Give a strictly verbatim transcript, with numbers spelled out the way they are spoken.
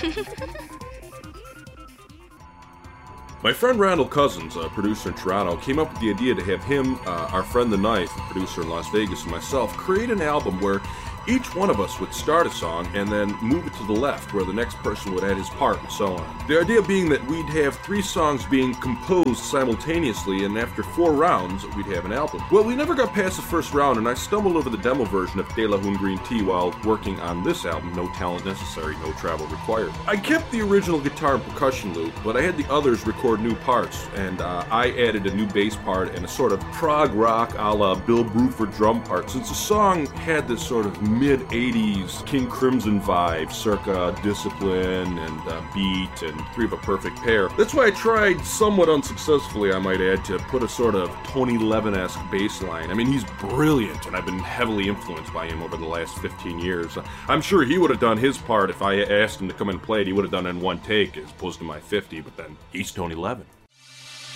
My friend Randall Cousins, a producer in Toronto, came up with the idea to have him, uh, our friend The Knife, a producer in Las Vegas, and myself create an album where each one of us would start a song and then move it to the left where the next person would add his part and so on. The idea being that we'd have three songs being composed simultaneously, and after four rounds we'd have an album. Well, we never got past the first round, and I stumbled over the demo version of De La Hoon Green Tea while working on this album, No Talent Necessary, No Travel Required. I kept the original guitar and percussion loop, but I had the others record new parts, and uh, I added a new bass part and a sort of prog rock a la Bill Bruford drum part, since the song had this sort of mid-eighties King Crimson vibe, circa Discipline and uh, Beat and Three of a Perfect Pair. That's why I tried, somewhat unsuccessfully I might add, to put a sort of Tony Levin-esque bass line. I mean, he's brilliant, and I've been heavily influenced by him over the last fifteen years. I'm sure he would have done his part if I asked him to come and play it. He would have done it in one take as opposed to my fifty, but then he's Tony Levin.